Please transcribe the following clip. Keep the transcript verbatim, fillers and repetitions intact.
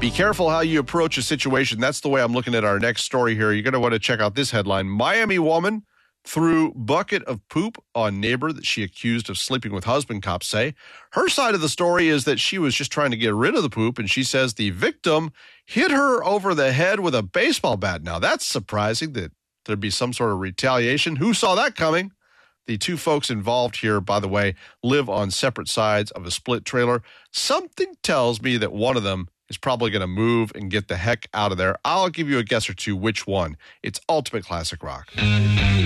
Be careful how you approach a situation. That's the way I'm looking at our next story here. You're going to want to check out this headline. Miami woman threw bucket of poop on neighbor that she accused of sleeping with husband, cops say. Her side of the story is that she was just trying to get rid of the poop, and she says the victim hit her over the head with a baseball bat. Now, that's surprising that there'd be some sort of retaliation. Who saw that coming? The two folks involved here, by the way, live on separate sides of a split trailer. Something tells me that one of them is probably going to move and get the heck out of there. I'll give you a guess or two which one. It's Ultimate Classic Rock.